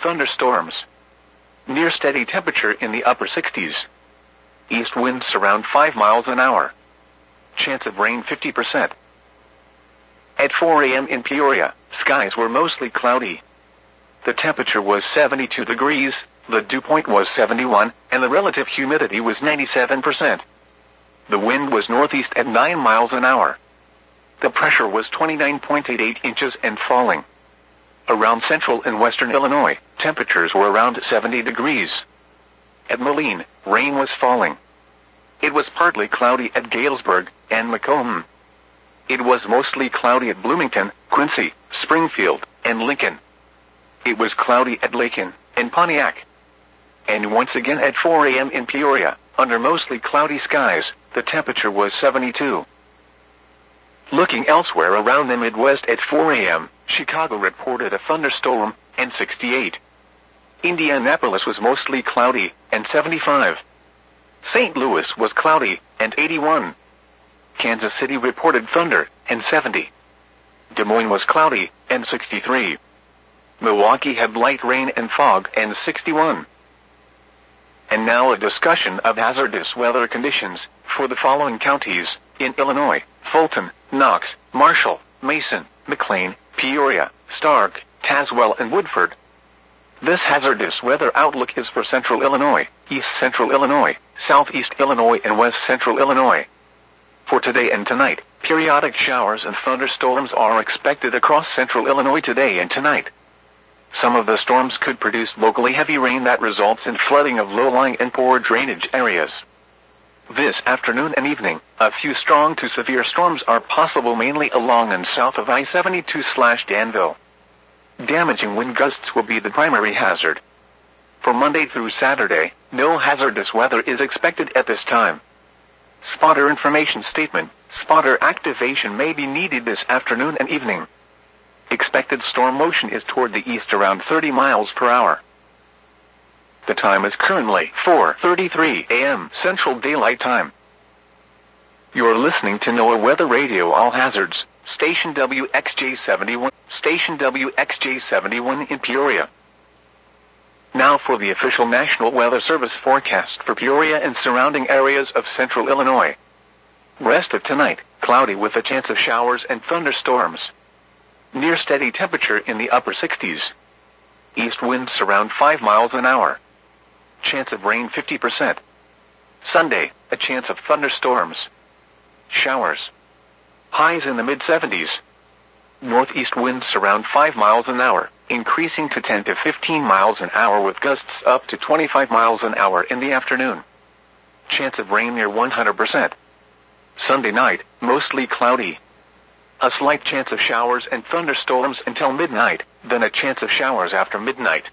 thunderstorms. Near steady temperature in the upper 60s. East winds around 5 miles an hour. Chance of rain 50%. At 4 a.m. in Peoria, skies were mostly cloudy. The temperature was 72 degrees, the dew point was 71, and the relative humidity was 97%. The wind was northeast at 9 miles an hour. The pressure was 29.88 inches and falling. Around central and western Illinois, temperatures were around 70 degrees. At Moline, rain was falling. It was partly cloudy at Galesburg and Macomb. It was mostly cloudy at Bloomington, Quincy, Springfield, and Lincoln. It was cloudy at Lakin and Pontiac. And once again at 4 a.m. in Peoria, under mostly cloudy skies, the temperature was 72. Looking elsewhere around the Midwest at 4 a.m., Chicago reported a thunderstorm, and 68. Indianapolis was mostly cloudy, and 75. St. Louis was cloudy, and 81. Kansas City reported thunder, and 70. Des Moines was cloudy, and 63. Milwaukee had light rain and fog, and 61. And now a discussion of hazardous weather conditions for the following counties in Illinois: Fulton, Knox, Marshall, Mason, McLean, Peoria, Stark, Tazewell, and Woodford. This hazardous weather outlook is for central Illinois, east central Illinois, southeast Illinois, and west central Illinois. For today and tonight, periodic showers and thunderstorms are expected across central Illinois today and tonight. Some of the storms could produce locally heavy rain that results in flooding of low-lying and poor drainage areas. This afternoon and evening, a few strong to severe storms are possible mainly along and south of I-72/Danville. Damaging wind gusts will be the primary hazard. For Monday through Saturday, no hazardous weather is expected at this time. Spotter information statement: spotter activation may be needed this afternoon and evening. Expected storm motion is toward the east around 30 miles per hour. The time is currently 4:33 a.m. Central Daylight Time. You're listening to NOAA Weather Radio All Hazards, Station WXJ-71, Station WXJ-71 in Peoria. Now for the official National Weather Service forecast for Peoria and surrounding areas of central Illinois. Rest of tonight, cloudy with a chance of showers and thunderstorms. Near steady temperature in the upper 60s. East winds around 5 miles an hour. Chance of rain 50%. Sunday, a chance of thunderstorms. Showers. Highs in the mid-70s. Northeast winds around 5 miles an hour, increasing to 10 to 15 miles an hour with gusts up to 25 miles an hour in the afternoon. Chance of rain near 100%. Sunday night, mostly cloudy. A slight chance of showers and thunderstorms until midnight, then a chance of showers after midnight.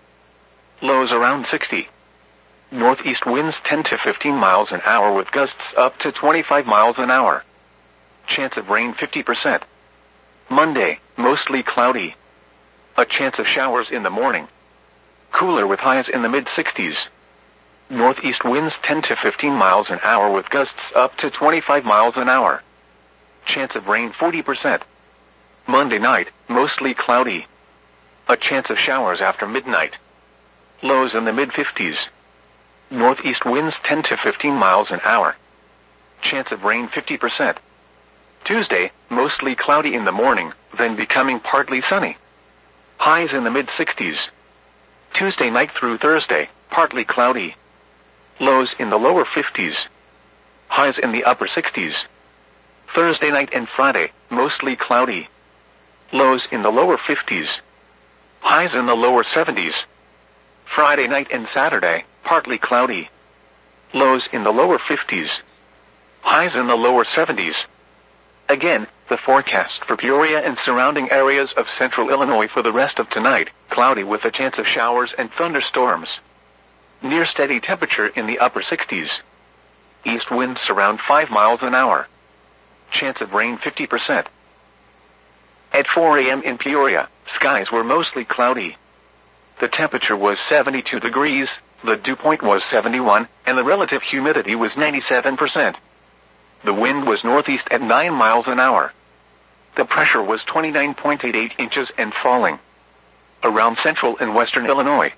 Lows around 60. Northeast winds 10 to 15 miles an hour with gusts up to 25 miles an hour. Chance of rain 50%. Monday, mostly cloudy. A chance of showers in the morning. Cooler with highs in the mid-60s. Northeast winds 10 to 15 miles an hour with gusts up to 25 miles an hour. Chance of rain 40%. Monday night, mostly cloudy. A chance of showers after midnight. Lows in the mid-50s. Northeast winds 10 to 15 miles an hour. Chance of rain 50%. Tuesday, mostly cloudy in the morning, then becoming partly sunny. Highs in the mid-60s. Tuesday night through Thursday, partly cloudy. Lows in the lower 50s. Highs in the upper 60s. Thursday night and Friday, mostly cloudy. Lows in the lower 50s. Highs in the lower 70s. Friday night and Saturday, partly cloudy. Lows in the lower 50s. Highs in the lower 70s. Again, the forecast for Peoria and surrounding areas of central Illinois for the rest of tonight: cloudy with a chance of showers and thunderstorms. Near steady temperature in the upper 60s. East winds around 5 miles an hour. Chance of rain 50%. At 4 a.m. in Peoria, skies were mostly cloudy. The temperature was 72 degrees, the dew point was 71, and the relative humidity was 97%. The wind was northeast at 9 miles an hour. The pressure was 29.88 inches and falling. Around central and western Illinois,